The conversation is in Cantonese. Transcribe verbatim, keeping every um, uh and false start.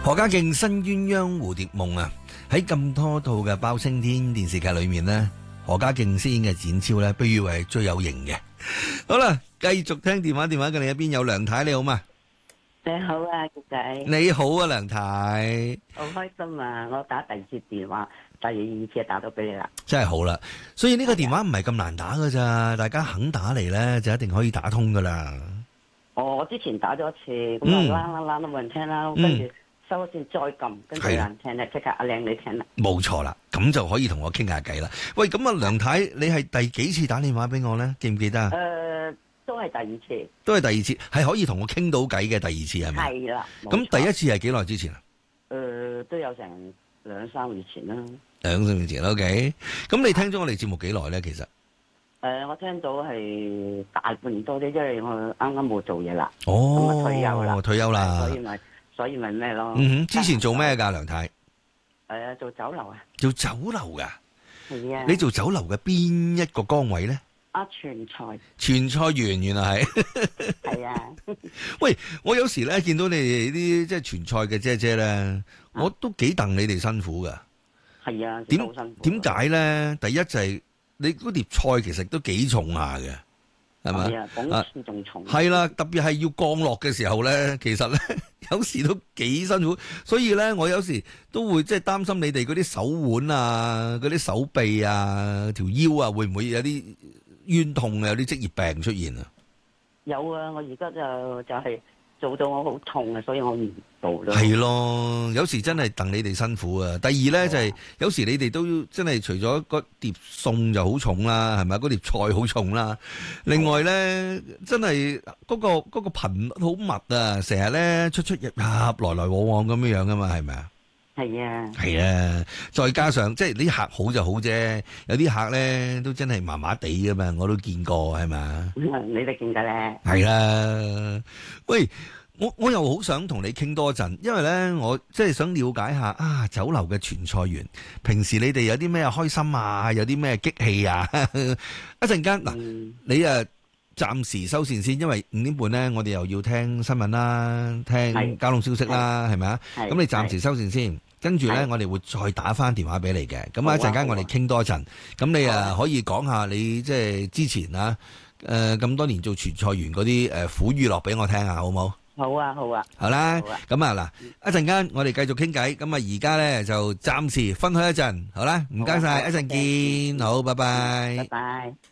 何家勁新鴛鴦蝴蝶夢啊！喺咁多套嘅包青天電視劇裏面呢，何家勁飾演嘅展超呢，被譽為最有型嘅。好啦，繼續聽電話，電話嘅另一邊有梁太，你好嘛？ 你好啊，杰仔。 你好啊，梁太。 好開心啊！我打第二次電話，第二次打到俾你啦。 真係好啦，所以呢個電話唔係咁難打噶咋，大家肯打嚟呢，就一定可以打通噶啦。 哦，我之前打咗一次，咁啊啦啦啦都冇人聽啦，跟住收咗線再撳，跟住有人聽咧，即刻阿靚你聽啦。 冇錯啦，咁就可以同我傾下偈啦。喂，咁啊，梁太，你係第幾次打電話俾我呢？記唔記得啊？ 誒，都係第二次。都係第二次，係可以同我傾到偈嘅第二次係咪？ 係啦。 咁第一次係幾耐之前啊？ 誒，都有成兩三個月前啦。 兩三個月前 ，OK。咁你聽咗我哋節目幾耐呢？其實？ 誒，我聽到係大半年多啲，因為我啱啱冇做嘢啦。 哦， 咁啊退休啦， 退休啦。 所以咪所以咪咩咯？ 嗯哼，之前做咩㗎，梁太？ 誒，做酒樓啊。做酒樓㗎？ 係啊。 你做酒樓嘅邊一個崗位咧？ 啊，傳菜。傳菜員原來係。 係啊。喂， 我有時咧見到你哋啲即係傳菜嘅姐姐咧，我都幾戥你哋辛苦㗎。 係啊。 點點解咧？第一就係。你嗰碟菜其實都幾重下嘅，係咪？ 係啊，講次仲重。 係啦，特別係要降落嘅時候咧，其實咧有時都幾辛苦，所以咧我有時都會即係擔心你哋嗰啲手腕啊、嗰啲手臂啊、條腰啊，會唔會有啲冤痛啊、有啲職業病出現啊？ 有啊，我而家就就係做到我好痛啊，所以我唔做咯。 係咯，有時真係戥你哋辛苦啊。第二咧就係、是、有時你哋都真係除咗嗰碟餸就好重啦，係咪？嗰碟菜好重啦。另外咧，真係嗰、嗰個嗰、嗰個頻率好密啊，成日咧出出入入、來來往往咁樣樣噶嘛，係咪啊？係啊，係啊。再加上即係啲客好就好啫，有啲客咧都真係麻麻地噶嘛，我都見過，係咪？你哋見㗎咧？係啦。喂。我我又好想同你傾多陣，因為咧我即係想了解下啊酒樓嘅傳菜員，平時你哋有啲咩開心啊，有啲咩激氣啊？一陣間嗱，你啊暫時收線先，因為五點半咧我哋又要聽新聞啦，聽交通消息啦，係咪啊？咁你暫時收線先，跟住咧我哋會再打翻電話俾你嘅。咁啊一陣間我哋傾多陣，咁你啊可以講下你即係之前啊誒咁多年做傳菜員嗰啲誒苦與樂俾我聽下，好唔好？好啊，好啊，好啦，咁啊嗱，一陣間我哋繼續傾偈，咁啊而家咧就暫時分開一陣，好啦，唔該晒，一陣見，好，拜拜，拜拜。